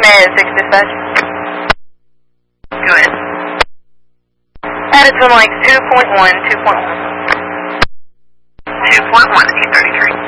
United 6 dispatch. Go ahead. Addison Lakes 2.1, 2.1. 2.1, 833.